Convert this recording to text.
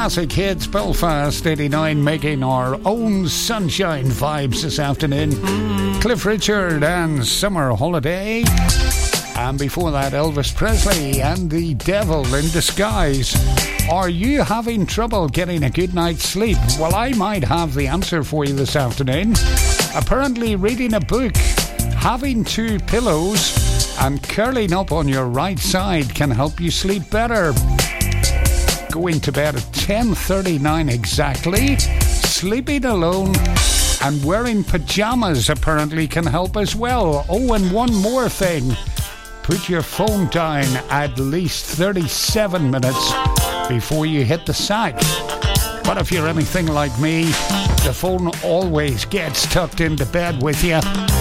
classic hits. Belfast 89 making our own sunshine vibes this afternoon. Cliff Richard and Summer Holiday. And before that, Elvis Presley and The Devil in Disguise. Are you having trouble getting a good night's sleep? Well, I might have the answer for you this afternoon. Apparently, reading a book, having two pillows, and curling up on your right side can help you sleep better. Going to bed at 10:39 exactly, sleeping alone, and wearing pajamas apparently can help as well. Oh, and one more thing. Put your phone down at least 37 minutes before you hit the sack. But if you're anything like me, the phone always gets tucked into bed with you.